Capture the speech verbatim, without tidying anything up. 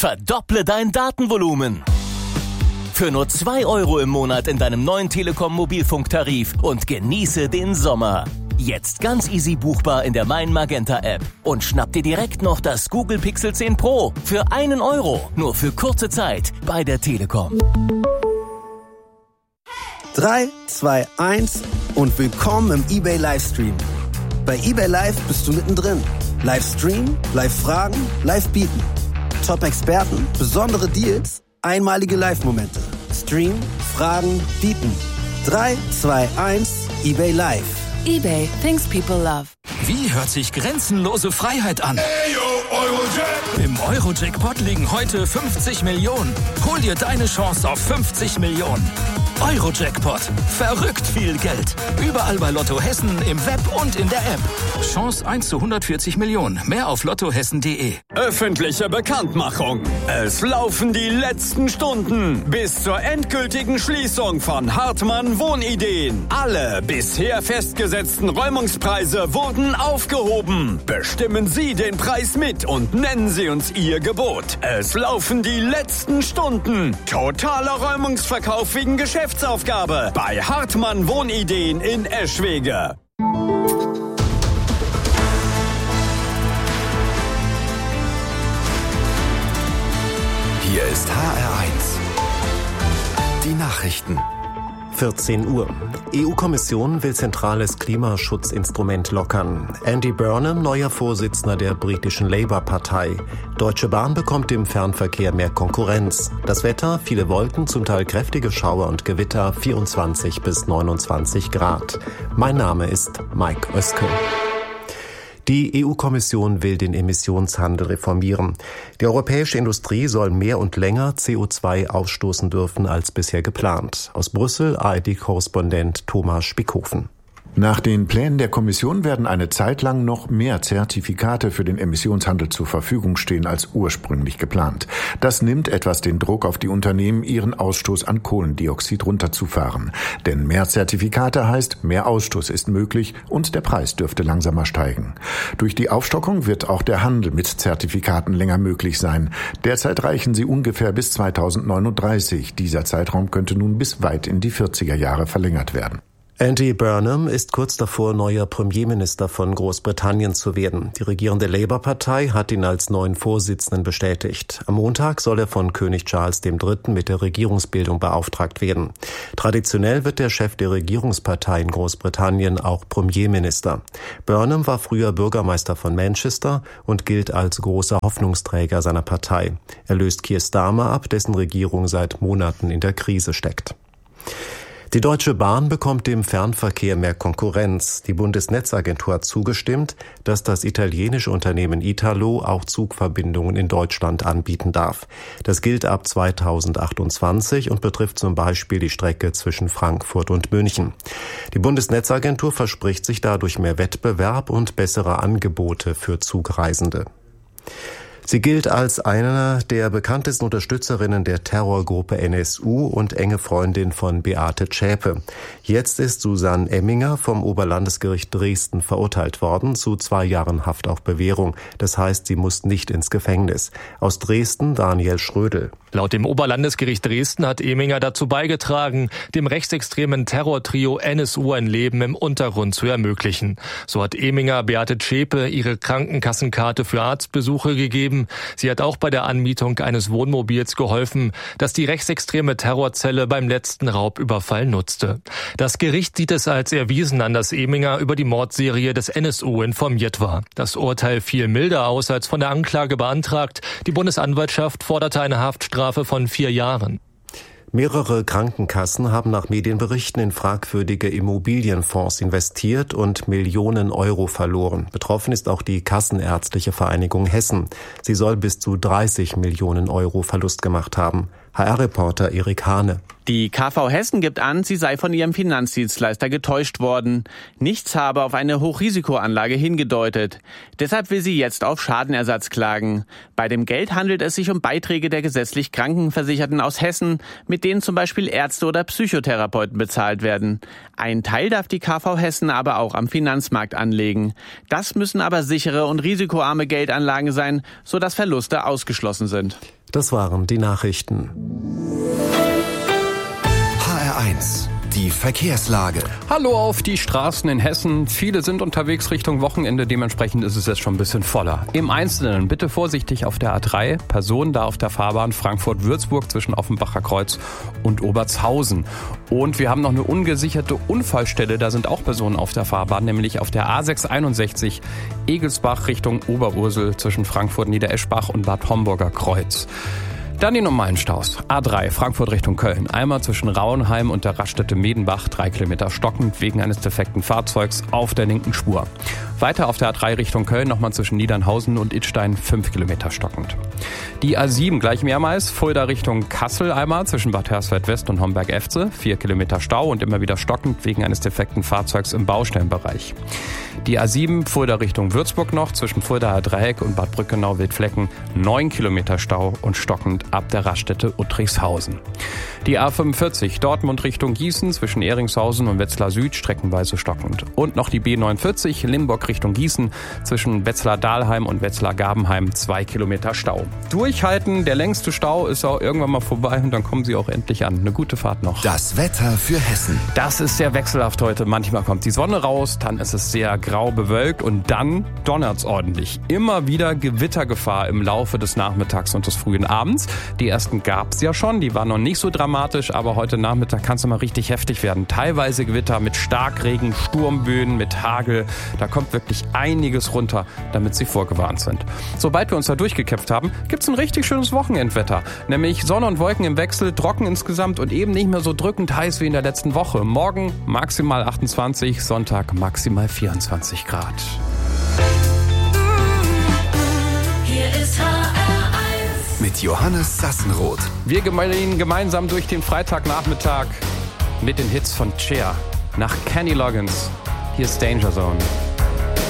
Verdopple dein Datenvolumen. Für nur zwei Euro im Monat in deinem neuen Telekom-Mobilfunktarif und genieße den Sommer. Jetzt ganz easy buchbar in der Mein Magenta App. Und schnapp dir direkt noch das Google Pixel zehn Pro für einen Euro. Nur für kurze Zeit bei der Telekom. drei, zwei, eins und willkommen im eBay Livestream. Bei eBay Live bist du mittendrin. Livestream, Live-Fragen, Live-Bieten. Top-Experten, besondere Deals, einmalige Live-Momente. Stream, Fragen, Bieten. drei, zwei, eins, eBay Live. eBay, things people love. Wie hört sich grenzenlose Freiheit an? Ayo, Eurojack. Im Eurojackpot liegen heute fünfzig Millionen. Hol dir deine Chance auf fünfzig Millionen. Eurojackpot. Verrückt viel Geld. Überall bei Lotto Hessen, im Web und in der App. Chance eins zu hundertvierzig Millionen. Mehr auf lottohessen punkt de. Öffentliche Bekanntmachung. Es laufen die letzten Stunden bis zur endgültigen Schließung von Hartmann Wohnideen. Alle bisher festgesetzten Räumungspreise wurden aufgehoben. Bestimmen Sie den Preis mit und nennen Sie uns Ihr Gebot. Es laufen die letzten Stunden. Totaler Räumungsverkauf wegen Geschäftsaufgabe bei Hartmann Wohnideen in Eschwege. Hier ist H R eins. Die Nachrichten. vierzehn Uhr. E U-Kommission will zentrales Klimaschutzinstrument lockern. Andy Burnham, neuer Vorsitzender der britischen Labour-Partei. Deutsche Bahn bekommt im Fernverkehr mehr Konkurrenz. Das Wetter, viele Wolken, zum Teil kräftige Schauer und Gewitter, vierundzwanzig bis neunundzwanzig Grad. Mein Name ist Mike Oeskel. Die E U-Kommission will den Emissionshandel reformieren. Die europäische Industrie soll mehr und länger C O zwei ausstoßen dürfen als bisher geplant. Aus Brüssel A R D-Korrespondent Thomas Spickhofen. Nach den Plänen der Kommission werden eine Zeit lang noch mehr Zertifikate für den Emissionshandel zur Verfügung stehen als ursprünglich geplant. Das nimmt etwas den Druck auf die Unternehmen, ihren Ausstoß an Kohlendioxid runterzufahren. Denn mehr Zertifikate heißt, mehr Ausstoß ist möglich und der Preis dürfte langsamer steigen. Durch die Aufstockung wird auch der Handel mit Zertifikaten länger möglich sein. Derzeit reichen sie ungefähr bis zweitausendneununddreißig. Dieser Zeitraum könnte nun bis weit in die vierziger Jahre verlängert werden. Andy Burnham ist kurz davor, neuer Premierminister von Großbritannien zu werden. Die regierende Labour-Partei hat ihn als neuen Vorsitzenden bestätigt. Am Montag soll er von König Charles der Dritte mit der Regierungsbildung beauftragt werden. Traditionell wird der Chef der Regierungspartei in Großbritannien auch Premierminister. Burnham war früher Bürgermeister von Manchester und gilt als großer Hoffnungsträger seiner Partei. Er löst Keir Starmer ab, dessen Regierung seit Monaten in der Krise steckt. Die Deutsche Bahn bekommt im Fernverkehr mehr Konkurrenz. Die Bundesnetzagentur hat zugestimmt, dass das italienische Unternehmen Italo auch Zugverbindungen in Deutschland anbieten darf. Das gilt ab zweitausendachtundzwanzig und betrifft zum Beispiel die Strecke zwischen Frankfurt und München. Die Bundesnetzagentur verspricht sich dadurch mehr Wettbewerb und bessere Angebote für Zugreisende. Sie gilt als eine der bekanntesten Unterstützerinnen der Terrorgruppe N S U und enge Freundin von Beate Zschäpe. Jetzt ist Susanne Emminger vom Oberlandesgericht Dresden verurteilt worden zu zwei Jahren Haft auf Bewährung. Das heißt, sie muss nicht ins Gefängnis. Aus Dresden Daniel Schrödel. Laut dem Oberlandesgericht Dresden hat Emminger dazu beigetragen, dem rechtsextremen Terrortrio N S U ein Leben im Untergrund zu ermöglichen. So hat Emminger Beate Zschäpe ihre Krankenkassenkarte für Arztbesuche gegeben. Sie hat auch bei der Anmietung eines Wohnmobils geholfen, das die rechtsextreme Terrorzelle beim letzten Raubüberfall nutzte. Das Gericht sieht es als erwiesen an, dass Emminger über die Mordserie des N S U informiert war. Das Urteil fiel milder aus als von der Anklage beantragt. Die Bundesanwaltschaft forderte eine Haftstrafe von vier Jahren. Mehrere Krankenkassen haben nach Medienberichten in fragwürdige Immobilienfonds investiert und Millionen Euro verloren. Betroffen ist auch die Kassenärztliche Vereinigung Hessen. Sie soll bis zu dreißig Millionen Euro Verlust gemacht haben. H R-Reporter Erik Hane. Die K V Hessen gibt an, sie sei von ihrem Finanzdienstleister getäuscht worden. Nichts habe auf eine Hochrisikoanlage hingedeutet. Deshalb will sie jetzt auf Schadenersatz klagen. Bei dem Geld handelt es sich um Beiträge der gesetzlich Krankenversicherten aus Hessen, mit denen zum Beispiel Ärzte oder Psychotherapeuten bezahlt werden. Ein Teil darf die K V Hessen aber auch am Finanzmarkt anlegen. Das müssen aber sichere und risikoarme Geldanlagen sein, sodass Verluste ausgeschlossen sind. Das waren die Nachrichten. H R eins. Die Verkehrslage. Hallo auf die Straßen in Hessen. Viele sind unterwegs Richtung Wochenende, dementsprechend ist es jetzt schon ein bisschen voller. Im Einzelnen bitte vorsichtig auf der A drei, Personen da auf der Fahrbahn Frankfurt-Würzburg zwischen Offenbacher Kreuz und Obertshausen. Und wir haben noch eine ungesicherte Unfallstelle, da sind auch Personen auf der Fahrbahn, nämlich auf der A sechshunderteinundsechzig Egelsbach Richtung Oberursel zwischen Frankfurt-Niedereschbach und Bad Homburger Kreuz. Dann die normalen Staus. A drei, Frankfurt Richtung Köln. Einmal zwischen Rauenheim und der Raststätte Medenbach, drei Kilometer stockend wegen eines defekten Fahrzeugs auf der linken Spur. Weiter auf der A drei Richtung Köln, nochmal zwischen Niedernhausen und Idstein, fünf Kilometer stockend. Die A sieben gleich mehrmals, Fulda Richtung Kassel einmal zwischen Bad Hersfeld West und Homberg-Efze, vier Kilometer Stau und immer wieder stockend wegen eines defekten Fahrzeugs im Baustellenbereich. Die A sieben, Fulda Richtung Würzburg noch, zwischen Fuldaer Dreieck und Bad Brückenau-Wildflecken, neun Kilometer Stau und stockend ab der Raststätte Uttrichshausen. Die A fünfundvierzig, Dortmund Richtung Gießen, zwischen Ehringshausen und Wetzlar Süd, streckenweise stockend. Und noch die B neunundvierzig, Limburg Richtung Gießen, zwischen Wetzlar-Dahlheim und Wetzlar-Gabenheim, zwei Kilometer Stau. Durchhalten, der längste Stau ist auch irgendwann mal vorbei und dann kommen Sie auch endlich an. Eine gute Fahrt noch. Das Wetter für Hessen. Das ist sehr wechselhaft heute. Manchmal kommt die Sonne raus, dann ist es sehr grau bewölkt und dann donnert's ordentlich. Immer wieder Gewittergefahr im Laufe des Nachmittags und des frühen Abends. Die ersten gab's ja schon, die waren noch nicht so dramatisch, aber heute Nachmittag kann es mal richtig heftig werden. Teilweise Gewitter mit Starkregen, Sturmböen, mit Hagel. Da kommt wirklich einiges runter, damit Sie vorgewarnt sind. Sobald wir uns da durchgekämpft haben, gibt's ein richtig schönes Wochenendwetter. Nämlich Sonne und Wolken im Wechsel, trocken insgesamt und eben nicht mehr so drückend heiß wie in der letzten Woche. Morgen maximal achtundzwanzig, Sonntag maximal vierundzwanzig Grad. Hier ist H R eins. Mit Johannes Sassenroth. Wir gehen gemeinsam durch den Freitagnachmittag mit den Hits von Cher. Nach Kenny Loggins. Hier ist Danger Zone.